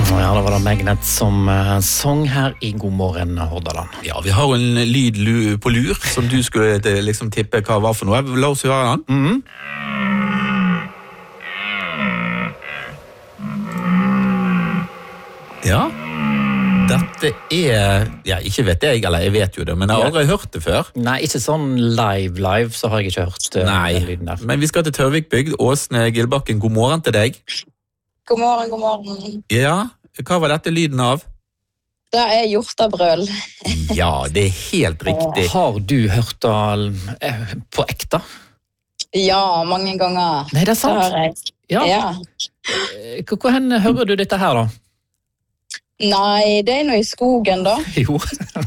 Ja, det var da Magnet som sang her I God morgen Hordaland. Ja, vi har en lyd på lur som du skulle liksom tippe hva var for noe. La oss høre den. Ja, dette ja, ikke vet jeg, eller jeg vet jo det, men jeg har aldri hørt det før. Nei, ikke sånn live, så har jeg ikke hørt den lyden der. Men vi skal til Tørvikbygd. Åsne Gilbakken, god morgen til deg. God morgen. Ja, hva var dette lyden av? Det hjortabrøl. Ja, det helt riktig. Har du hørt det på ekte? Ja, mange ganger. Nei, det sant? Det har jeg. Ja. Hvor hører du dette her da? Nei, det nå I skogen da. Jo.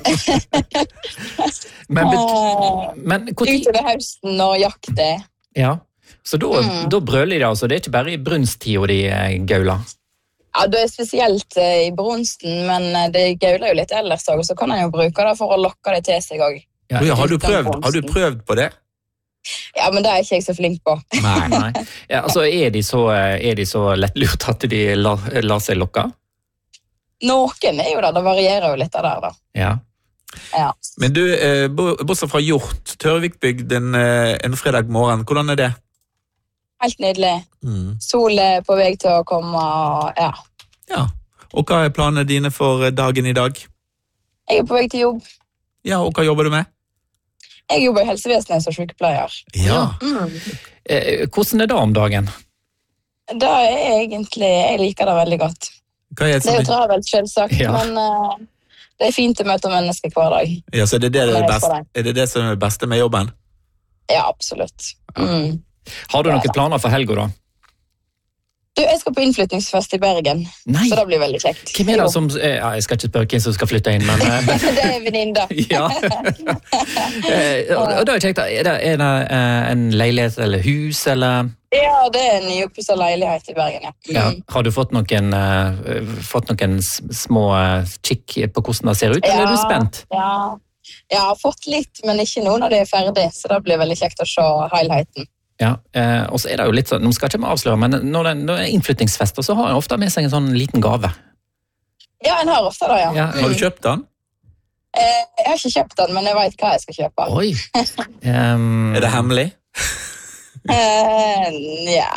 men utover høsten når jakt Ja, så da brøler de altså. Det ikke bare I brunsttida de gauler. Ja, det spesielt I brunsten, men det gauler jo litt ellers også, så kan han jo bruke det for å lokke det til seg også. Ja, har du prøvd på det? Ja, men det ikke jeg så flink på. Nei. Ja, altså, de så lettlurt at de lar seg lokke? Noen jo det varierer jo litt av der da. Ja. Men du, bortsett fra hjort, Tørvikbygd en fredag morgen, hvordan det? Helt nydelig. Sol på vei til å komme, ja. Ja, og hva planene dine for dagen I dag? Jeg på vei til jobb. Ja, og hva jobber du med? Jeg jobber I helsevesenet som sykepleier. Ja. Hvordan det da om dagen? Det egentlig, jeg liker det veldig godt. Det jo travelt selvsagt, men det fint å møte mennesker hver dag. Ja, så det det som det beste med jobben? Ja, absolutt. Har du noen planer for helga da? Du, jeg skal på innflyttingsfest I Bergen, så det blir veldig kjekt. Hvem det som, jeg skal ikke spørre hvem som skal flytte inn, men... det venninda. Ja. Og da kjekt, det en leilighet eller hus, eller... Ja, det en nyoppusset leilighet I Bergen, ja. Har du fått noen små kikk på hvordan det ser ut, eller du spent? Ja, jeg har fått litt, men ikke noen av det ferdig, så det blir veldig kjekt å se helheten. Ja, og så det jo litt sånn, nå skal ikke vi avsløre, men når det innflyttingsfester, så har en ofte med seg en sånn liten gave. Ja, en har ofte det, ja. Har du kjøpt den? Jeg har ikke kjøpt den, men jeg vet hva jeg skal kjøpe. Oi. Det hemmelig? Ja.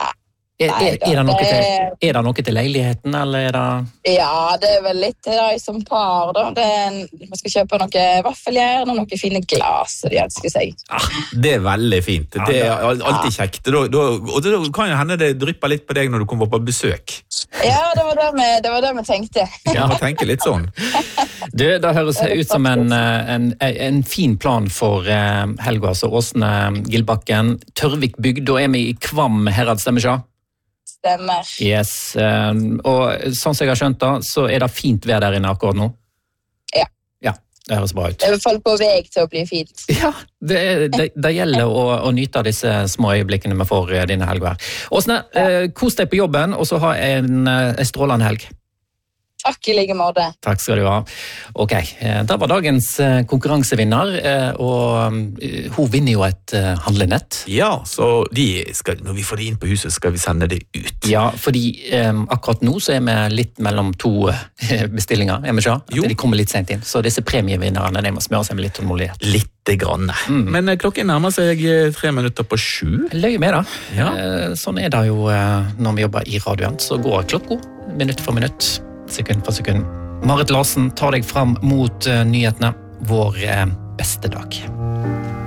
Det noe til leiligheten, eller det... Ja, det vel litt til deg som par, da. Man skal kjøpe noe vaffeljern og noe fine glas, det jeg skal si. Det veldig fint. Det alltid kjekt. Og da kan jo hende det drypper litt på deg når du kommer på besøk. Ja, det var det vi tenkte. Ja, tenker litt sånn. Du, det høres ut som en fin plan for helga, altså Åsne Gilbakken, Tørvikbygd, da vi I Kvam Herad, stemmer ikke? Stemmer. Yes, og sånn som jeg har skjønt da, så det fint vær der inne akkurat nå? Ja. Ja, det høres bra ut. Det I hvert fall på vei til å bli fint. Ja, det gjelder å nyte disse små øyeblikkene vi får denne helga her. Åsne, kos deg på jobben, og så ha en strålende helg. Takk I like måte. Takk skal du ha. Ok, da var dagens konkurransevinner, og hun vinner jo et handlenett. Ja, så når vi får det inn på huset, skal vi sende det ut. Ja, fordi akkurat nå så vi litt mellom to bestillinger, vi ikke? De kommer litt sent inn, så disse premievinnerne, de må smøre seg med litt tålmodighet. Litt grann. Men klokken nærmer seg 3 minutter på 7. Løy med da. Ja. Sånn det jo når vi jobber I radioen, så går klokka minutt for minutt. Sekund for sekund. Marit Larsen tar deg fram mot nyhetene. Vår beste dag.